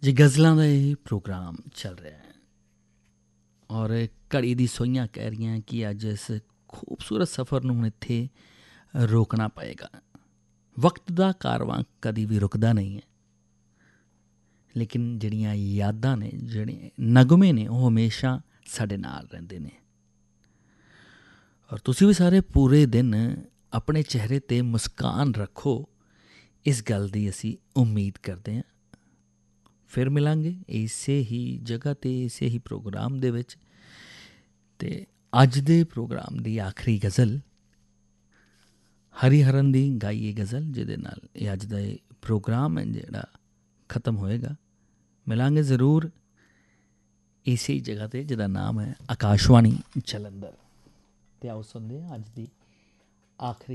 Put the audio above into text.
ਜੀ ਗਜ਼ਲਾਂ ਦਾ ਇਹ ਪ੍ਰੋਗਰਾਮ ਚੱਲ ਰਿਹਾ ਹੈ ਔਰ ਘੜੀ ਦੀ ਸੋਈਆਂ ਕਹਿ ਰਹੀਆਂ ਕਿ ਅੱਜ ਇਸ ਖੂਬਸੂਰਤ ਸਫ਼ਰ ਨੂੰ ਹੁਣ ਇੱਥੇ ਰੋਕਣਾ ਪਏਗਾ। ਵਕਤ ਦਾ ਕਾਰਵਾਂ ਕਦੀ ਵੀ ਰੁਕਦਾ ਨਹੀਂ ਹੈ, ਲੇਕਿਨ ਜਿਹੜੀਆਂ ਯਾਦਾਂ ਨੇ, ਜਿਹੜੇ ਨਗਮੇ ਨੇ, ਉਹ ਹਮੇਸ਼ਾ ਸਾਡੇ ਨਾਲ ਰਹਿੰਦੇ ਨੇ। ਔਰ ਤੁਸੀਂ ਵੀ ਸਾਰੇ ਪੂਰੇ ਦਿਨ ਆਪਣੇ ਚਿਹਰੇ 'ਤੇ ਮੁਸਕਾਨ ਰੱਖੋ, ਇਸ ਗੱਲ ਦੀ ਅਸੀਂ ਉਮੀਦ ਕਰਦੇ ਹਾਂ। ਫਿਰ ਮਿਲਾਂਗੇ ਇਸੇ ਹੀ ਜਗ੍ਹਾ 'ਤੇ, ਇਸੇ ਹੀ ਪ੍ਰੋਗਰਾਮ ਦੇ ਵਿੱਚ। ਅਤੇ ਅੱਜ ਦੇ ਪ੍ਰੋਗਰਾਮ ਦੀ ਆਖਰੀ ਗਜ਼ਲ ਹਰੀਹਰਨ ਦੀ ਗਾਈ ਇਹ ਗਜ਼ਲ, ਜਿਹਦੇ ਨਾਲ ਇਹ ਅੱਜ ਦਾ ਇਹ ਪ੍ਰੋਗਰਾਮ ਹੈ ਜਿਹੜਾ ਖ਼ਤਮ ਹੋਏਗਾ। ਮਿਲਾਂਗੇ ਜ਼ਰੂਰ ਇਸੇ ਹੀ ਜਗ੍ਹਾ 'ਤੇ ਜਿਹਦਾ ਨਾਮ ਹੈ ਆਕਾਸ਼ਵਾਣੀ ਜਲੰਧਰ। ਅਤੇ ਆਓ ਸੁਣਦੇ ਹਾਂ ਅੱਜ ਦੀ ਆਖਰੀ